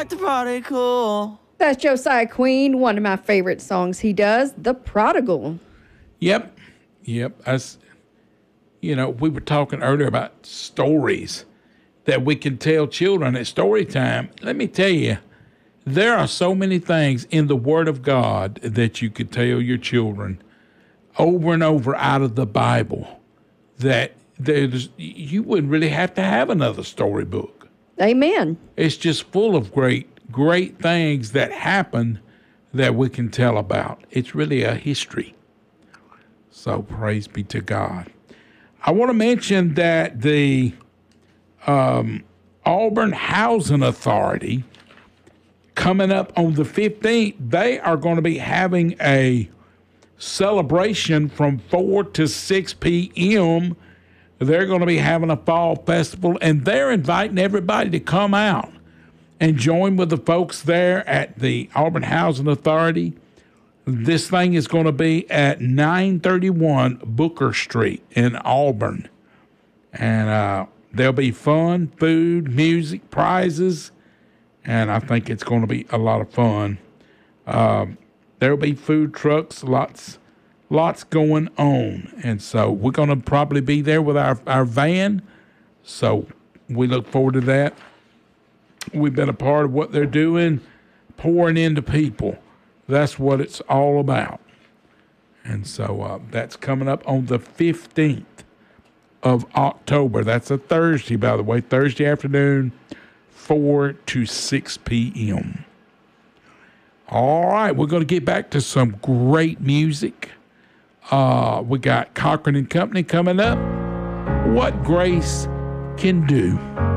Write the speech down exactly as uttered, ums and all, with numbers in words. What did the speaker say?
like to party cool. That's Josiah Queen, one of my favorite songs he does, The Prodigal. Yep. Yep. As you know, we were talking earlier about stories that we can tell children at story time. Let me tell you, there are so many things in the Word of God that you could tell your children over and over out of the Bible that there's, you wouldn't really have to have another storybook. Amen. It's just full of great, great things that happen that we can tell about. It's really a history. So praise be to God. I want to mention that the um, Auburn Housing Authority, coming up on the fifteenth, they are going to be having a celebration from four to six p.m. They're going to be having a fall festival, and they're inviting everybody to come out and join with the folks there at the Auburn Housing Authority. This thing is going to be at nine thirty-one Booker Street in Auburn. And uh, there'll be fun, food, music, prizes, and I think it's going to be a lot of fun. Um, there'll be food trucks, lots lots going on. And so we're going to probably be there with our, our van. So we look forward to that. We've been a part of what they're doing, pouring into people. That's what it's all about. And so uh, that's coming up on the fifteenth of October. That's a Thursday, by the way, Thursday afternoon, four to six p.m. All right, we're going to get back to some great music. Uh, we got Cochran and Company coming up. What Grace Can Do.